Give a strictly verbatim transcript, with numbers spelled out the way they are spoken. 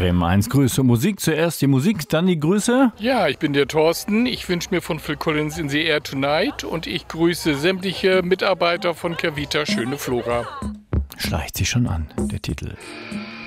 Bremen eins Grüße und Musik. Zuerst die Musik, dann die Grüße. Ja, ich bin der Thorsten. Ich wünsche mir von Phil Collins In the Air Tonight und ich grüße sämtliche Mitarbeiter von Kervita Schöne Flora. Schleicht sich schon an, der Titel.